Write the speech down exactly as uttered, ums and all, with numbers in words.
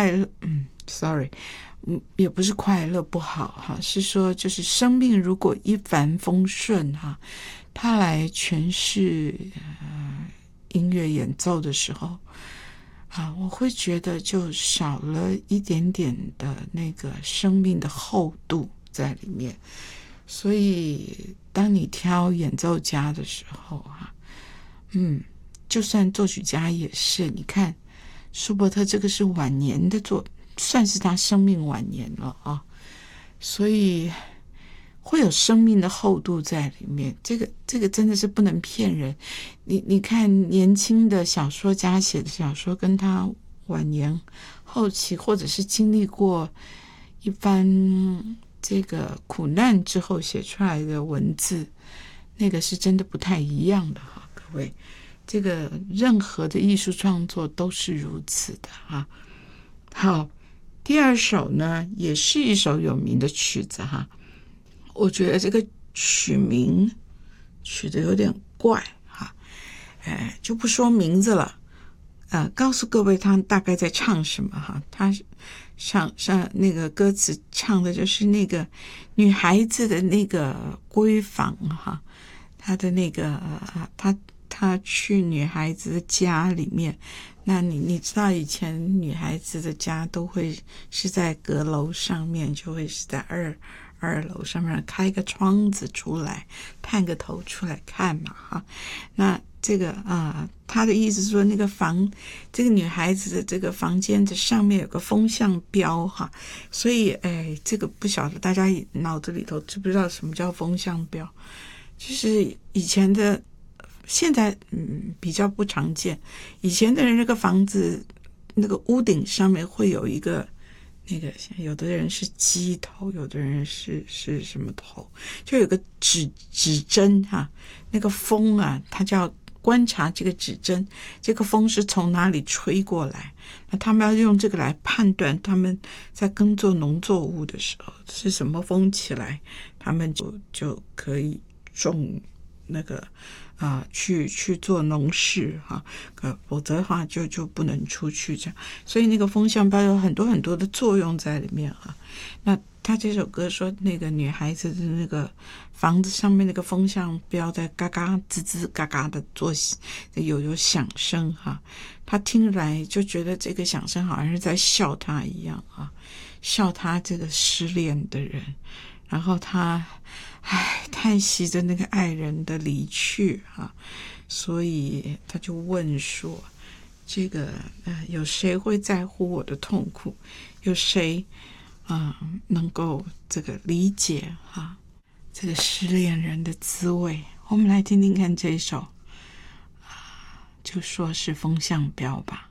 快乐，嗯 ，sorry， 嗯，也不是快乐不好哈，是说就是生命如果一帆风顺哈，他来诠释呃音乐演奏的时候啊，我会觉得就少了一点点的那个生命的厚度在里面。所以当你挑演奏家的时候啊，嗯，就算作曲家也是，你看舒伯特这个是晚年的作，算是他生命晚年了啊，所以会有生命的厚度在里面，这个这个真的是不能骗人。你你看年轻的小说家写的小说，跟他晚年后期或者是经历过一番这个苦难之后写出来的文字，那个是真的不太一样的哈，各位。这个任何的艺术创作都是如此的哈。好，第二首呢，也是一首有名的曲子哈。我觉得这个曲名取得有点怪哈，哎，就不说名字了，呃，告诉各位他大概在唱什么哈。他上上那个歌词唱的就是那个女孩子的那个闺房哈，她的那个呃，她她去女孩子的家里面，那你你知道以前女孩子的家都会是在阁楼上面，就会是在二二楼上面开个窗子出来，探个头出来看嘛哈。那这个啊、呃，他的意思是说，那个房，这个女孩子的这个房间的上面有个风向标哈，所以哎，这个不晓得大家脑子里头知不知道什么叫风向标？就是以前的，现在嗯比较不常见。以前的人那个房子，那个屋顶上面会有一个。那个有的人是鸡头，有的人是是什么头，就有个指指针哈、啊，那个风啊，他就要观察这个指针，这个风是从哪里吹过来，那他们要用这个来判断他们在耕作农作物的时候是什么风起来，他们就就可以种那个啊、呃，去去做农事哈，呃，否则的话就就不能出去这样。所以那个风向标有很多很多的作用在里面哈。那他这首歌说，那个女孩子的那个房子上面那个风向标在嘎嘎吱吱嘎嘎的做，有有响声哈。他听来就觉得这个响声好像是在笑他一样啊，笑他这个失恋的人。然后他唉叹息着那个爱人的离去啊，所以他就问说，这个呃有谁会在乎我的痛苦？有谁啊、呃、能够这个理解哈、啊、这个失恋人的滋味？我们来听听看这一首啊，就说是风向标吧。